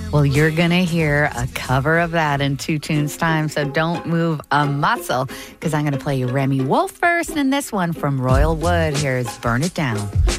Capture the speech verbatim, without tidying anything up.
Well, you're going to hear a cover of that in two tunes time, so don't move a muscle, because I'm going to play you Remy Wolf first, and this one from Royal Wood. Here's Burn It Down.